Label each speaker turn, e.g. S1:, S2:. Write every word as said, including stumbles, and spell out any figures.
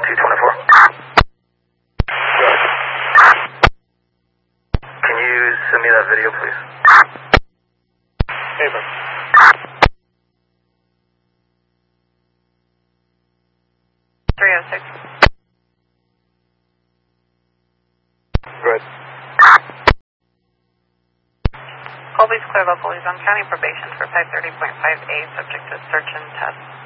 S1: two twenty-four. Good. Can you send me that video, please?
S2: Hey, bro.
S3: three oh six.
S2: Good.
S3: Colby's clear local. He's on county probation for five thirty point five A, subject to search and test.